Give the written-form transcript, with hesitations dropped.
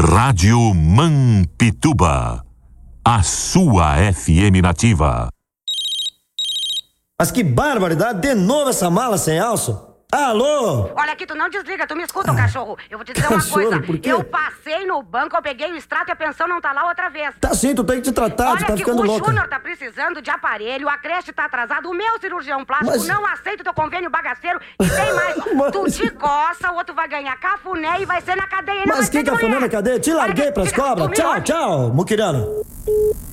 Rádio Mampituba, a sua FM nativa. Mas que barbaridade, de novo essa mala sem alça? Alô? Olha aqui, tu não desliga, tu me escuta, cachorro. Eu vou te dizer uma coisa. Por quê? Eu passei no banco, eu peguei o extrato e a pensão não tá lá outra vez. Tá sim, tu tem que te tratar, tu tá ficando louca. O Júnior tá precisando de aparelho, a creche tá atrasada, o meu cirurgião plástico não aceita o teu convênio bagaceiro e tem mais. Tu te coça, o outro vai ganhar cafuné e vai ser na cadeia. Mas que cafuné na cadeia? Te larguei pras cobras. Tchau, tchau, muquirana.